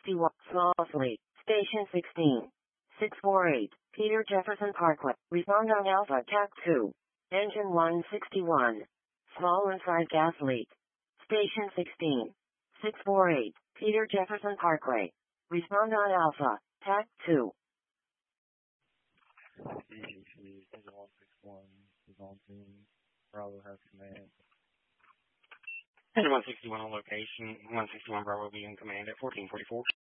161, small fleet, station 16. 648, Peter Jefferson Parkway. Respond on Alpha TAC 2. Engine 161. Small inside gas leak. Station 16. 648, Peter Jefferson Parkway. Respond on Alpha TAC 2. EGC, Engine 161, is on scene. Bravo has command. Engine 161 on location. 161 Bravo will be in command at 1444.